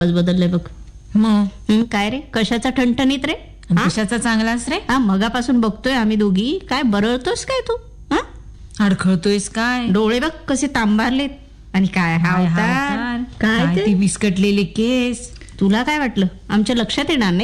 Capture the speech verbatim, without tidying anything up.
आवाज बदललाय बघ. मग हं, काय रे कशाचा ठणठणीत रे? हा? कशाचा चांगलाच रे? हा मगापासून बघतोय आम्ही दोघी. काय बरळतोस काय तू? हा अडखळतोयस काय? डोळे बघ कसे तांबारलेत. आणि काय हा काय हा अवतार? अवतार? काय काय ते? ती विस्कटलेली केस? तुला काय वाटलं आमच्या लक्षात येणार नाही?